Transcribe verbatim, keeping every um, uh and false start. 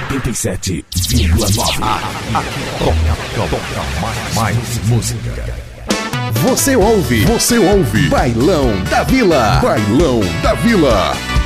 oitenta e sete vírgula nove. Aqui toca, toca mais, mais música. Você ouve, você ouve Bailão da Vila. Bailão da Vila.